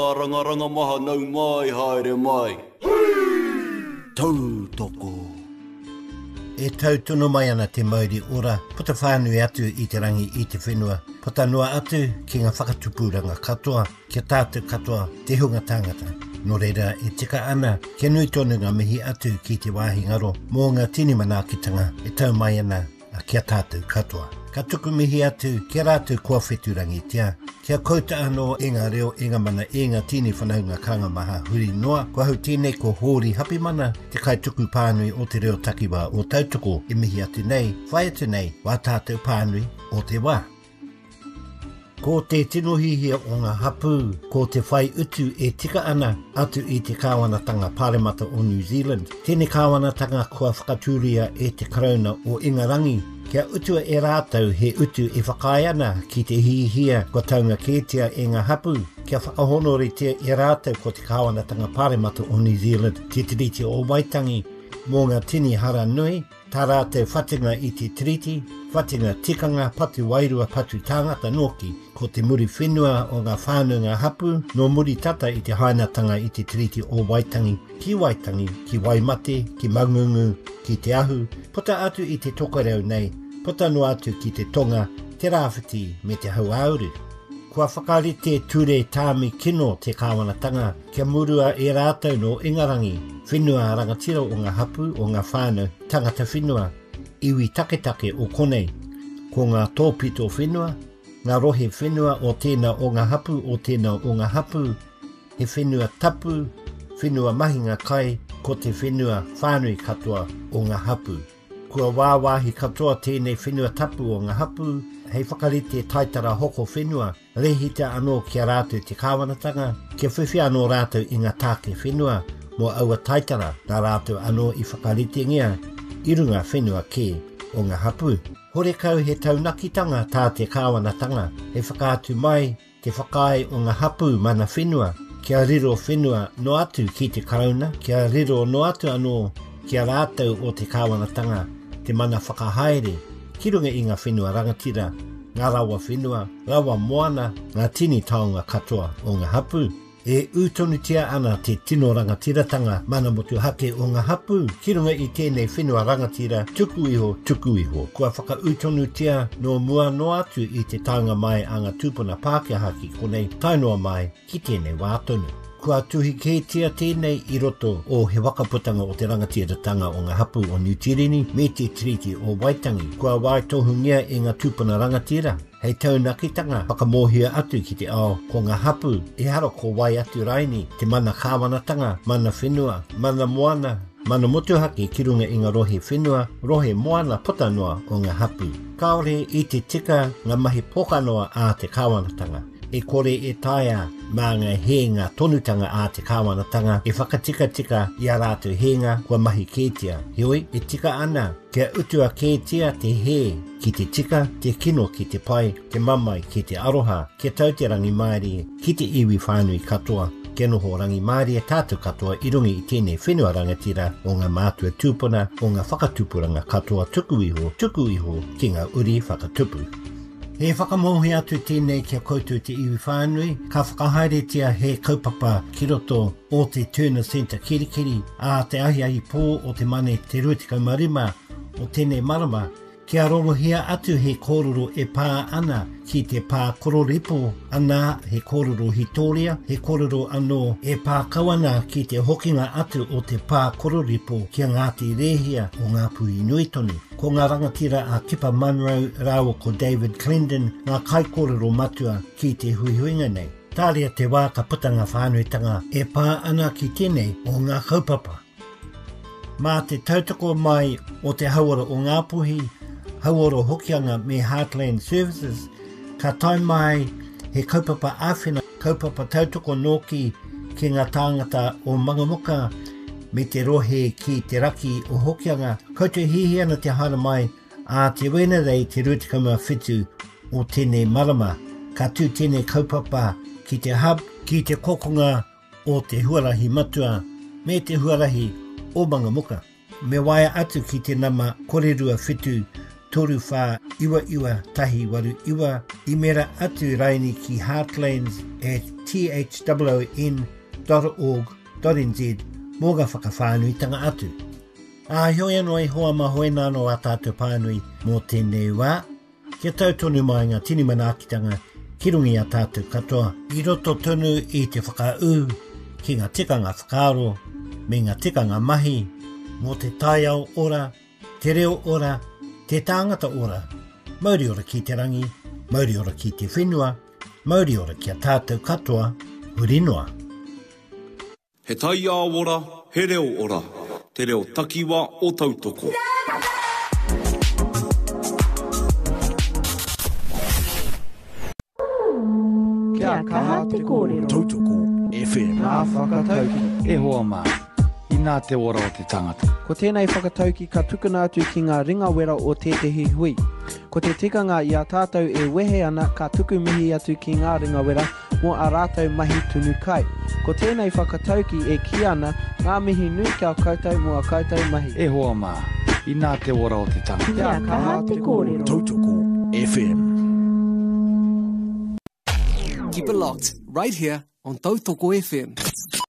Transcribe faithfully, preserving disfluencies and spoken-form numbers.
Rangaranga maha nau mai haere mai. Tau toko. E tau tunu mai ana te mauri ora, puta whānui atu i te rangi i te whenua. Puta noa atu ki ngā whakatupuranga katoa, kia tātou katoa te hunga tangata. Nō reira e tika ana, kia nui tonu ngā mihi atu ki te wāhi ngaro, mō ngā tini manākitanga e tau mai ana a kia tātou katoa. Ka tuku mihi atu, kia rātou kua wheturangi tia. Kia kouta anō e ngā reo e ngā mana e ngā tini whanaunga kanga maha huri noa. Kua hau tēnei ko hōri hapi mana, te kai tuku pānui o te reo takiwa o tautoko e mihi atu nei, whai atu nei, wā tātou pānui o te wā. Ko te tino hihia o ngā hapu, ko te whai utu e tika ana atu i te kāwanatanga Pāremata o New Zealand. Tēnei kāwanatanga kua whakatūria e te karauna o Ingarangi. Kia utua e rātau he utu e whakai ana ki te hihia kua taunga kētia e ngā hapu. Kia whakahonori te e rātau ko te kāwanatanga Pāremata o New Zealand. Te tiriti o Waitangi mō ngā tini hara nui. Tā rātau whatinga i te tiriti, whatinga tikanga patu wairua patu tāngata noki, ko te muri whenua o ngā whānau ngā hapu, no muri tata i te hainatanga i te tiriti o Waitangi, ki Waitangi, ki Waimate, ki Mangungu, ki te ahu, puta atu i te tokarau nei, puta no atu ki te tonga, te rāwhiti me te hau auru. Kua whakarite ture tāmi kino te kāwanatanga, kia murua e rātau no Ingarangi, whenua rangatira o ngā hapu o ngā whānau, tangata whenua, iwi taketake o konei, ko ngā tōpito whenua, ngā rohe whenua o tēnā o ngā hapu o tēnā o ngā hapu, he whenua tapu, whenua mahinga kai, ko te whenua whānui katoa o ngā hapu. Kua wāwāhi katoa tēnei whenua tapu o ngā hapu, hei whakarite taitara hoko whenua, rehita anō kia rātou te kāwanatanga, kia whiwhi anō rātou i ngā tāke whenua, mō aua taitara nā rātou anō i whakarite ngia, i runga whenua kē o ngā hapu. Hore kau he taunakitanga tā te kāwanatanga, he whakātu mai te whakai o ngā hapu mana whenua, kia riro whenua no atu ki te karauna, kia riro no atu anō kia rātou o te kāwanatanga, te mana whakahaere, ki runga i ngā whenua rangatira, ngā rawa whenua, rawa moana, ngā tini taonga katoa o ngā hapu. E ūtonutia ana te tino rangatiratanga mana motu hake o ngā hapu, ki runga i tēnei whenua rangatira, tuku iho, tuku iho. Kua whaka ūtonutia no mua no atu i te taonga mai a ngā tūpuna Pākehā ki konei, tainoa mai ki tēnei wātonu. Kua tuhi kētia tēnei i roto o he wakaputanga o te rangatiratanga o ngā hapu o New Tireni me te tiriti o Waitangi. Kua waitohungia i ngā tūpuna rangatira. Hei taunakitanga whakamohia atu ki te ao ko ngā hapu e haro ko wai atu raini te mana kāwanatanga, mana whenua, mana moana, mana motuhake ki runga i ngā rohe whenua, rohe moana potanoa o ngā hapu. Kaore i te tika ngā mahi pokanoa a te kāwanatanga. E kore e taia mā ngā henga tonutanga a te kāwanatanga e whakatika tika i a rātou henga kua mahi kētia. Hioi, e tika ana, kia utua kētia te he ki te tika, te kino ki te pai, te mamai ki te aroha, kia tau te rangi maari ki te iwi whānui katoa. Kia noho rangi maari e tātou katoa i rungi i tēnei whenua rangatira o ngā mātua tūpuna o ngā whakatupuranga katoa tuku iho, tuku iho ki ngā uri whakatupu. He whakamohi atu tēnei kia koutou te iwi whānui, ka whakahaeretia he kaupapa ki roto o te Turner Centre kirikiri, a te ahi ahi pō o te mane te rutikau marima o tēnei marama, kia rongohia atu he kōrero e pā ana ki te pā kororipo ana he kōrero hitoria, he kōrero anō e pā kawana ki te hokinga atu o te pā kororipo kia Ngāti Rehia o ngā pui nui tonu. Ko ngā rangatira a Kipa Munro rāua ko David Clendon, ngā kai kōrero matua ki te huihuinga nei. Tāria te wā ka putanga whānuitanga e pā ana ki tēnei o ngā kaupapa. Mā te tautoko mai o te hauara o Ngāpuhi, hauara hokianga me Heartland Services, ka tai mai he kaupapa āwhina, kaupapa tautoko noki ki ngā tāngata o Mangamuka, me te rohe ki te raki o hokianga, koutou hihi ana te hana mai a te wena rei te rutikama whitu o tēnei marama, ka tū tēnei kaupapa ki te hub, ki te kokonga o te huarahi matua, me te huarahi o Mangamuka. Me waia atu ki te nama korerua whitu toru wha iwa iwa tahi waru iwa I mera atu raini ki Heartlands at t h w o n dot org dot n z mō ga whakawhānuitanga atu. A hoi anō e hoa mahoena anō a tātou pānui mō tēnei wā. Kia tau tonu mai ngā tini manaakitanga ki rungi a tātou katoa. I roto tonu I te whakaū ki ngā tikanga whakaaro me ngā tikanga mahi mō te taiao ora, te reo ora, te tāngata ora, mauri ora ki te rangi, mauri ora ki te whenua, mauri ora ki a tātou katoa, hurinoa. He taia ora, he reo ora, te reo takiwa o tautoko. Kia kaha te kōrero. Tautoko F M. Nā whakatauki. E hoa mā, I nā te ora o te tangata. Ko tēnei whakatauki ka tukuna atu ki ngā ringa wera o tētehi hui. Ko te tikanga I a tātou e wehe ana ka tuku mihi atu ki ngā ringa wera mō a rātou mahi tunu kai. Ko tēnei whakatauki e ki ana ngā mihi nui kia koutou mō a koutou mahi. E hoa mā, I nā te ora o te tangata. Kia kaha te kōrero. Tautoko F M. Keep it locked, right here on Tautoko F M.